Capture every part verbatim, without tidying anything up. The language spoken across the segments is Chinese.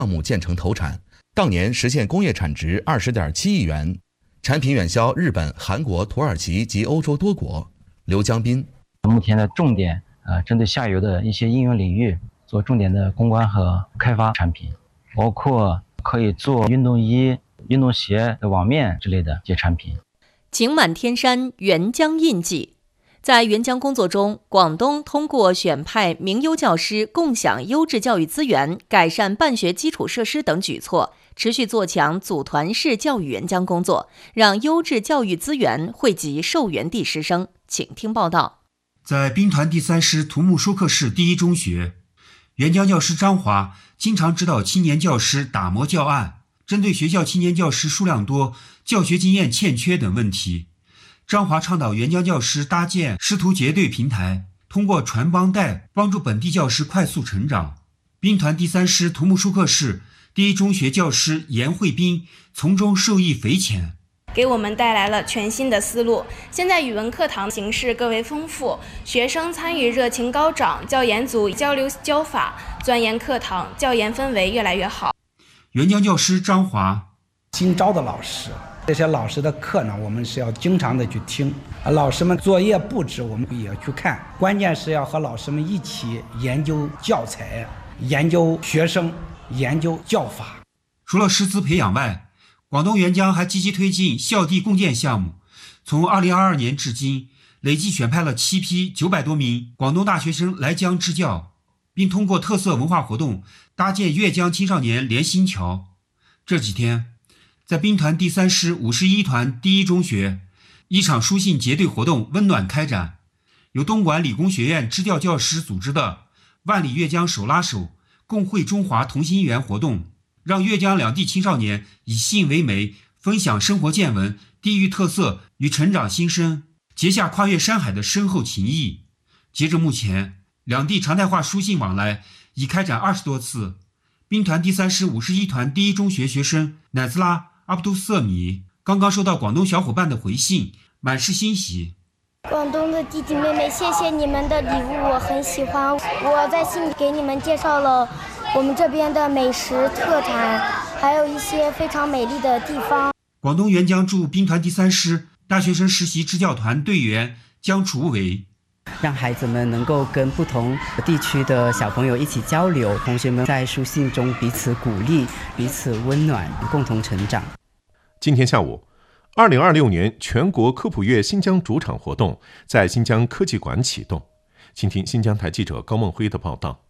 项目建成投产，当年实现工业产值 二十点七亿元，产品远销日本、韩国、土耳其及欧洲多国。刘江斌， 目前的重点呃，针对下游的一些应用领域做重点的攻关和开发产品，包括可以做运动衣、运动鞋的网面之类的一些产品。 晴满天山，沅江印记。在援疆工作中，广东通过选派名优教师、共享优质教育资源、改善办学基础设施等举措，持续做强组团式教育援疆工作，让优质教育资源惠及受援地师生。请听报道。 在兵团第三师土木舒克市第一中学，援疆教师张华经常指导青年教师打磨教案，针对学校青年教师数量多、教学经验欠缺等问题，张华倡导援疆教师搭建师徒结对平台，通过传帮带帮助本地教师快速成长。兵团第三师土木舒克市第一中学教师严慧斌从中受益匪浅， 给我们带来了全新的思路。现在语文课堂形式更为丰富，学生参与热情高涨，教研组交流教法，钻研课堂，教研氛围越来越好。 援疆教师张华， 新招的老师，这些老师的课呢，我们是要经常的去听，老师们作业布置我们也要去看，关键是要和老师们一起研究教材，研究学生，研究教法。 除了师资培养外，广东援疆还积极推进校地共建项目，从二零二二年至今，累计选派了七批九百多名广东大学生来疆支教，并通过特色文化活动搭建粤江青少年联心桥。这几天，在兵团第三师五十一团第一中学，一场书信结对活动温暖开展，由东莞理工学院支教教师组织的万里粤江手拉手共绘中华同心圆活动，让粤江两地青少年以信为媒，分享生活见闻、地域特色与成长心声，结下跨越山海的深厚情谊。截至目前，两地常态化书信往来已开展二十多次。兵团第三师五十一团第一中学学生乃兹拉阿卜杜瑟米刚刚收到广东小伙伴的回信，满是欣喜。 广东的弟弟妹妹，谢谢你们的礼物，我很喜欢。我在信里给你们介绍了我们这边的美食特产，还有一些非常美丽的地方。 广东援疆驻兵团第三师大学生实习支教团队员江楚伟， 让孩子们能够跟不同地区的小朋友一起交流，同学们在书信中彼此鼓励，彼此温暖，共同成长。 今天下午，二零二六年全国科普月新疆主场活动在新疆科技馆启动。请听新疆台记者高梦辉的报道。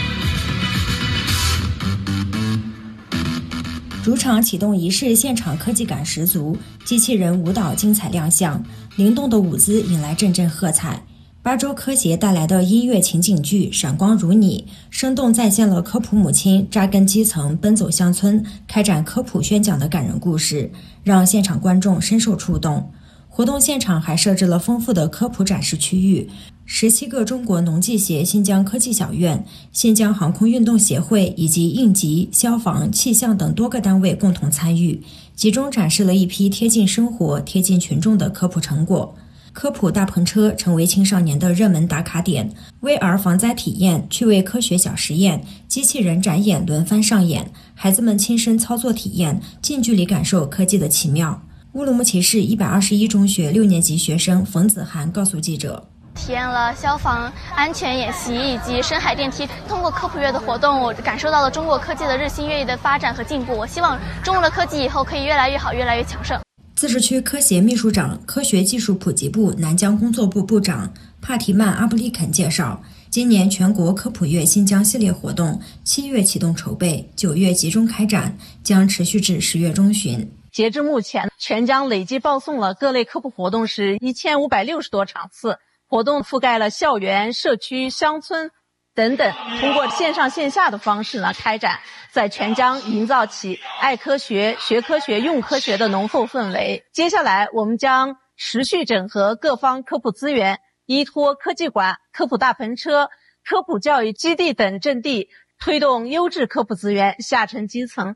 主场启动仪式现场科技感十足，机器人舞蹈精彩亮相，灵动的舞姿引来阵阵喝彩。巴州科协带来的音乐情景剧《闪光如你》生动再现了科普母亲扎根基层、奔走乡村、开展科普宣讲的感人故事，让现场观众深受触动。活动现场还设置了丰富的科普展示区域，十七个中国农技协新疆科技小院、新疆航空运动协会以及应急、消防、气象等多个单位共同参与，集中展示了一批贴近生活、贴近群众的科普成果。科普大篷车成为青少年的热门打卡点， V R 防灾体验、趣味科学小实验、机器人展演轮番上演，孩子们亲身操作体验，近距离感受科技的奇妙。乌鲁木齐市一百二十一中学六年级学生冯子涵告诉记者， 体验了消防安全演习以及深海电梯。通过科普月的活动，我感受到了中国科技的日新月异的发展和进步。我希望中国的科技以后可以越来越好，越来越强盛。 自治区科协秘书长、科学技术普及部南疆工作部部长帕提曼阿布利肯介绍，今年全国科普月新疆系列活动七月启动筹备，九月集中开展，将持续至十月中旬。 截至目前，全疆累计报送了各类科普活动是一千五百六十多场次，活动覆盖了校园、社区、乡村等等，通过线上线下的方式呢开展，在全疆营造起爱科学、学科学、用科学的浓厚氛围。接下来我们将持续整合各方科普资源，依托科技馆、科普大篷车、科普教育基地等阵地，推动优质科普资源下沉基层。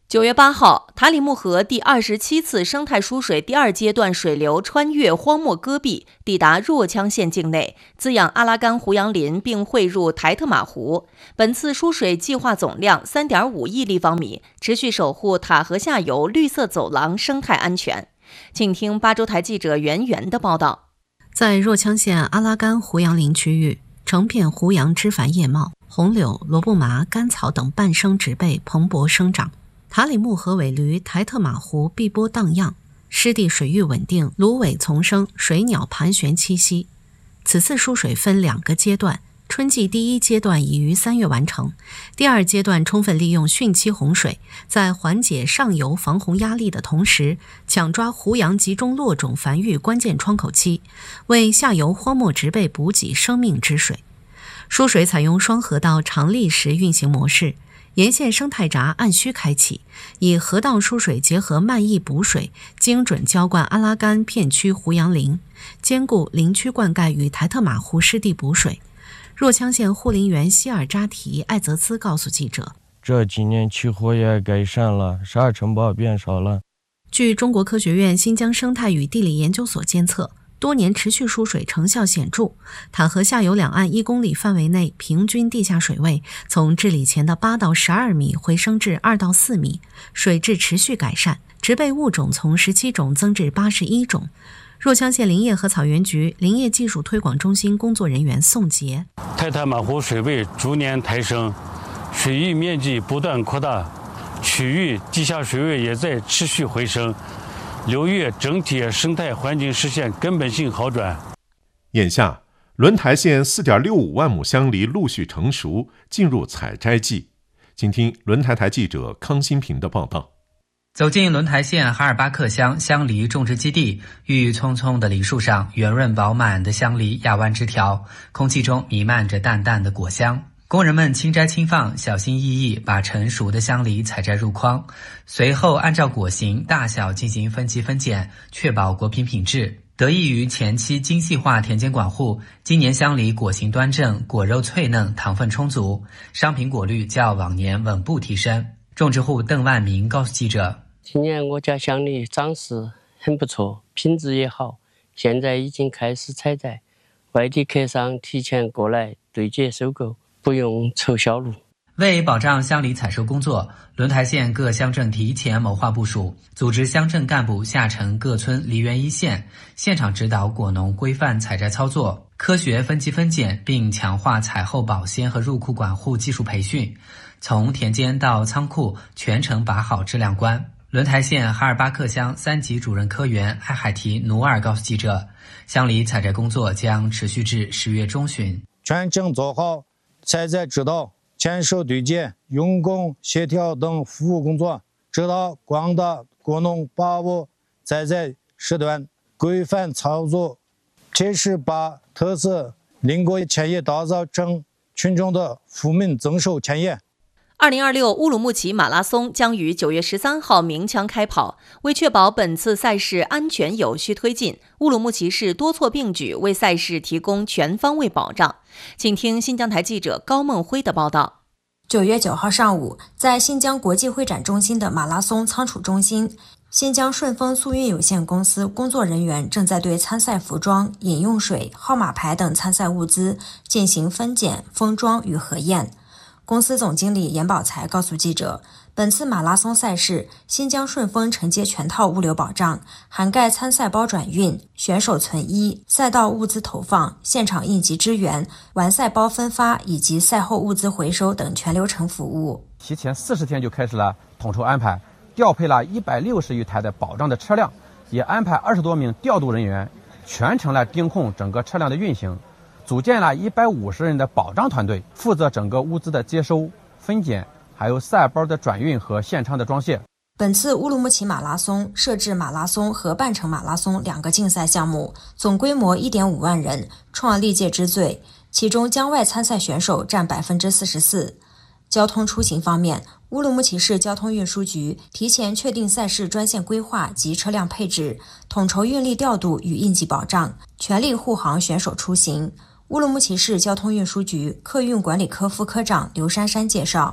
九月八号，塔里木河第二十七次生态输水第二阶段水流穿越荒漠戈壁，抵达若羌县境内，滋养阿拉干胡杨林，并汇入台特玛湖。本次输水计划总量 三点五亿立方米，持续守护塔河下游绿色走廊生态安全。请听巴州台记者袁源的报道。 在若羌县阿拉干胡杨林区域，成片胡杨枝繁叶茂，红柳、萝卜麻、甘草等半生植被蓬勃生长。塔里木河尾驴台特玛湖碧波荡漾，湿地水域稳定，芦苇丛生，水鸟盘旋栖息。此次输水分两个阶段，春季第一阶段已于三月完成，第二阶段充分利用汛期洪水，在缓解上游防洪压力的同时，抢抓胡杨集中落种繁育关键窗口期，为下游荒漠植被补给生命之水。输水采用双河道长历时运行模式，沿线生态闸按需开启，以河道输水结合漫溢补水，精准浇灌阿拉干片区胡杨林，兼顾林区灌溉与台特玛湖湿地补水。若羌县护林员希尔扎提艾泽兹告诉记者， 这几年气候也改善了，沙尘暴变少了。 据中国科学院新疆生态与地理研究所监测，多年持续输水成效显著，塔河下游两岸一公里范围内平均地下水位从治理前的八到十二米回升至二到四米，水质持续改善，植被物种从十七种增至八十一种。若羌县林业和草原局林业技术推广中心工作人员宋杰， 台特玛湖水位逐年抬升，水域面积不断扩大，区域地下水位也在持续回升，流域整体生态环境实现根本性好转。 眼下，轮台县 四点六五万亩香梨陆续成熟，进入采摘季。请听轮台台记者康新平的报道。 走进轮台县哈尔巴克乡香梨种植基地，郁郁葱葱的梨树上，圆润饱满的香梨压弯枝条，空气中弥漫着淡淡的果香。工人们轻摘轻放，小心翼翼把成熟的香梨采摘入筐，随后按照果形大小进行分级分拣，确保果品品质。得益于前期精细化田间管护，今年香梨果形端正，果肉脆嫩，糖分充足，商品果率较往年稳步提升。种植户邓万明告诉记者， 今年我家香梨长势很不错，品质也好，现在已经开始采摘，外地客商提前过来对接收购，不用愁销路。 为保障香梨采收工作，轮台县各乡镇提前谋划部署，组织乡镇干部下沉各村梨园一线，现场指导果农规范采摘操作，科学分级分拣，并强化采后保鲜和入库管护技术培训，从田间到仓库全程把好质量关。轮台县哈尔巴克乡三级主任科员艾海提努尔告诉记者，香梨采摘工作将持续至十月中旬， 全程做好采摘指导、牵手对接、用工协调等服务工作，指导广大果农把握采摘时段，规范操作，切实把特色林果千叶打造成群众的福民增收千叶。 二零二六乌鲁木齐马拉松将于九月十三号鸣枪开跑。为确保本次赛事安全有序推进，乌鲁木齐市多措并举，为赛事提供全方位保障。请听新疆台记者高梦辉的报道。 九月九号上午，在新疆国际会展中心的马拉松仓储中心，新疆顺丰速运有限公司工作人员正在对参赛服装、饮用水、号码牌等参赛物资进行分拣、封装与核验。公司总经理严宝才告诉记者，本次马拉松赛事，新疆顺丰承接全套物流保障，涵盖参赛包转运、选手存衣、赛道物资投放、现场应急支援、完赛包分发以及赛后物资回收等全流程服务。 提前四十天就开始了统筹安排，调配了一百六十余台的保障的车辆，也安排二十多名调度人员，全程来盯控整个车辆的运行。组建了一百五十人的保障团队，负责整个物资的接收、分拣，还有赛包的转运和现场的装卸。 本次乌鲁木齐马拉松设置马拉松和半程马拉松两个竞赛项目，总规模 一点五万人，创历届之最，其中疆外参赛选手占 百分之四十四。交通出行方面，乌鲁木齐市交通运输局提前确定赛事专线规划及车辆配置，统筹运力调度与应急保障，全力护航选手出行。乌鲁木齐市交通运输局客运管理科副科长刘珊珊介绍，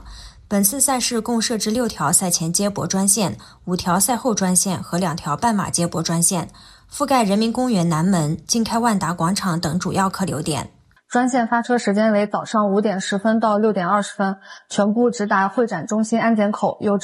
本次赛事共设置六条赛前接驳专线、五条赛后专线和两条半马接驳专线，覆盖人民公园南门、经开万达广场等主要客流点。 专线发车时间为早上五点十分到六点二十分，全部直达会展中心安检口，有